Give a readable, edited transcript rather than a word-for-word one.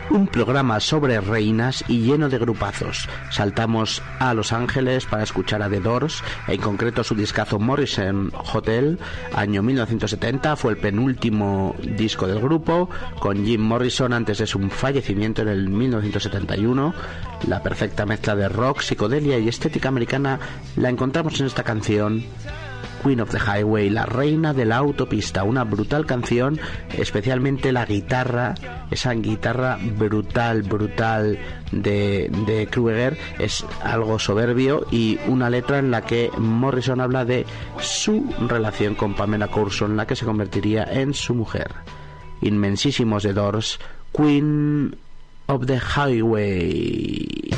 Un programa sobre reinas y lleno de grupazos. Saltamos a Los Ángeles para escuchar a The Doors, en concreto su discazo Morrison Hotel, año 1970, fue el penúltimo disco del grupo, con Jim Morrison antes de su fallecimiento en el 1971. La perfecta mezcla de rock, psicodelia y estética americana la encontramos en esta canción, Queen of the Highway, la reina de la autopista, una brutal canción, especialmente la guitarra, esa guitarra brutal de Krueger, es algo soberbio, y una letra en la que Morrison habla de su relación con Pamela Courson, la que se convertiría en su mujer. Inmensísimos The Doors, Queen of the Highway.